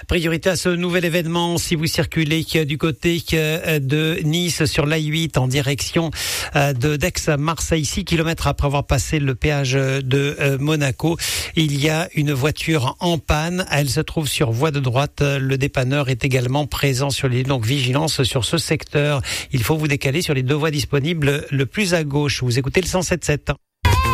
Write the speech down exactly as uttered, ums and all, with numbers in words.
Priorité à ce nouvel événement si vous circulez du côté de Nice sur l'A huit en direction de d'Aix-Marseille, six kilomètres après avoir passé le péage de Monaco. Il y a une voiture en panne. Elle se trouve sur voie de droite. Le dépanneur est également présent sur les lignes. Donc vigilance sur ce secteur. Il faut vous décaler sur les deux voies disponibles le plus à gauche. Vous écoutez le cent sept sept.